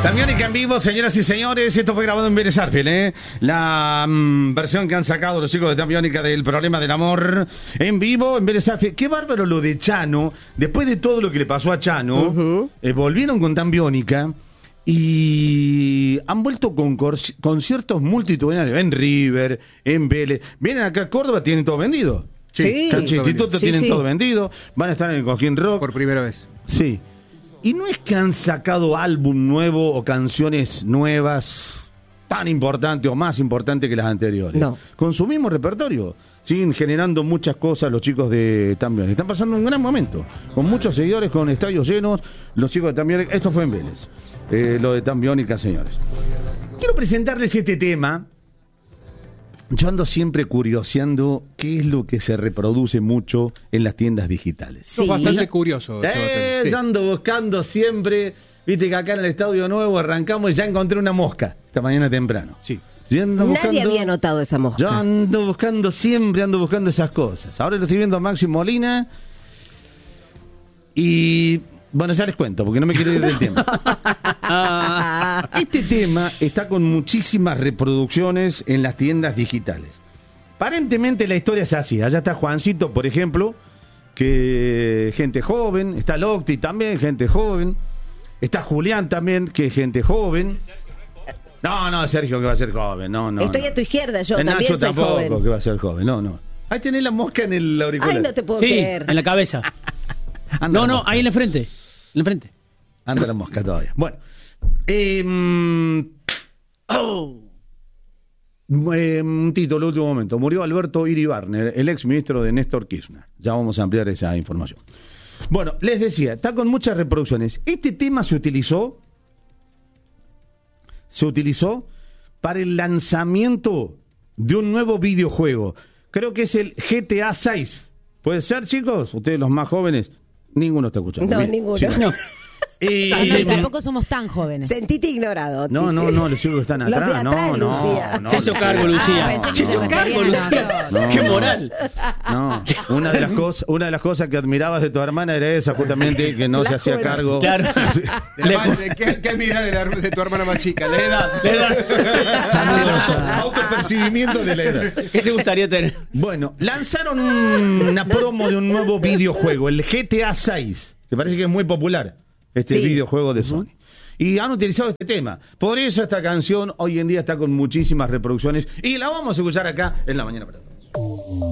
Tambiónica en vivo, señoras y señores. Esto fue grabado en Vélez Sarsfield, ¿eh? La versión que han sacado los chicos de Tambiónica del Problema del Amor en vivo en Vélez Sarsfield. Qué bárbaro lo de Chano. Después de todo lo que le pasó a Chano, volvieron con Tambiónica y han vuelto con conciertos multitudinarios en River, en Vélez. Vienen acá a Córdoba, tienen todo vendido. Sí. Cancha Instituto tienen todo vendido. Van a estar en el Coquín Rock. Por primera vez. Sí. Y no es que han sacado álbum nuevo o canciones nuevas tan importantes o más importantes que las anteriores. No. Con su mismo repertorio. Siguen generando muchas cosas los chicos de Tambiónica. Están pasando un gran momento. Con muchos seguidores, con estadios llenos. Los chicos de Tambiónica. Esto fue en Vélez. Lo de Tambiónica, señores. Quiero presentarles este tema. Yo ando siempre curioseando qué es lo que se reproduce mucho en las tiendas digitales. Sí. Bastante curioso. Sí. Yo ando buscando siempre. Viste que acá en el Estadio Nuevo arrancamos y ya encontré una mosca esta mañana temprano. Sí. Nadie había notado esa mosca. Yo ando buscando siempre, ando buscando esas cosas. Ahora lo estoy viendo a Máximo Molina y... Bueno, ya les cuento, porque no me quiero ir del tiempo. Este tema está con muchísimas reproducciones en las tiendas digitales. Aparentemente la historia es así. Allá está Juancito, por ejemplo, que gente joven. Está Locti también, gente joven. Está Julián también, que es gente joven. No, Sergio, que va a ser joven. No. Estoy a tu izquierda, yo también Nacho soy tampoco, joven. que va a ser joven. No. Ahí tenés la mosca en el auricular. Ay, no te puedo Sí, creer. en la cabeza. Anda la No, mosca. ahí en la frente. En la frente. Anda la mosca todavía. Bueno. Un título, último momento. Murió Alberto Iribarne, el ex ministro de Néstor Kirchner. Ya vamos a ampliar esa información. Bueno, les decía, está con muchas reproducciones. Este tema se utilizó para el lanzamiento de un nuevo videojuego. Creo que es el GTA 6. ¿Puede ser, chicos? Ustedes los más jóvenes. Ninguno está escuchando. No, Bien. ninguno. Sí. No. Sí, tampoco somos tan jóvenes. Sentite ignorado. No, los chicos que están Los de atrás. atrás, Lucía. No, Se hizo cargo, Lucía. pensé que Se hizo se cargo, referían a Lucía. nosotros. ¡Qué moral! No, una de las cosas que admirabas de tu hermana era esa, justamente, que no La se hacía juventud. cargo. Claro. ¿Qué admiras de tu hermana más chica? La edad. Autopercibimiento de la edad. ¿Qué te gustaría tener? Bueno, lanzaron una promo de un nuevo videojuego, el GTA 6, que parece que es muy popular, este Sí. videojuego de Sony. Y han utilizado este tema. Por eso esta canción hoy en día está con muchísimas reproducciones y la vamos a escuchar acá en La Mañana para Todos.